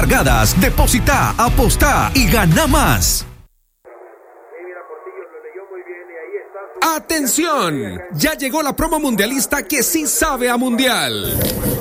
cargadas. Deposita, apostá y gana más. ¡Atención! Ya llegó la promo mundialista que sí sabe a mundial.